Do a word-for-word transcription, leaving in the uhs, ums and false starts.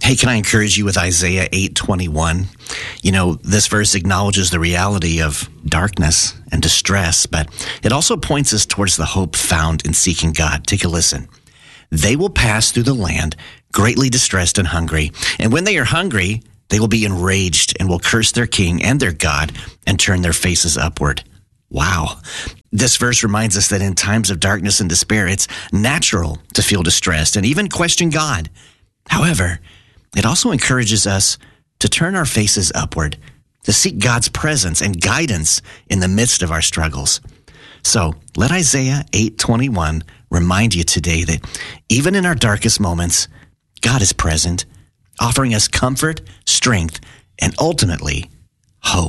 Hey, can I encourage you with Isaiah eight twenty-one? You know, this verse acknowledges the reality of darkness and distress, but it also points us towards the hope found in seeking God. Take a listen. They will pass through the land, greatly distressed and hungry. And when they are hungry, they will be enraged and will curse their king and their God and turn their faces upward. Wow. This verse reminds us that in times of darkness and despair, it's natural to feel distressed and even question God. However, it also encourages us to turn our faces upward, to seek God's presence and guidance in the midst of our struggles. So let Isaiah eight twenty-one remind you today that even in our darkest moments, God is present, offering us comfort, strength, and ultimately hope.